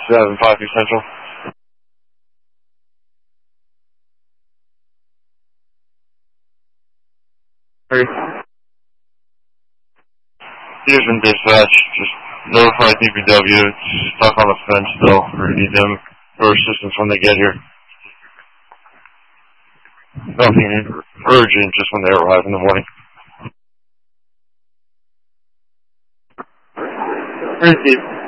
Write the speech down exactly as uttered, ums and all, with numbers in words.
seven five two Central. Houston dispatch, just notify D P W. It's stuck on a fence still. We need them for assistance when they get here. Nothing urgent, just when they arrive in the morning. Receive.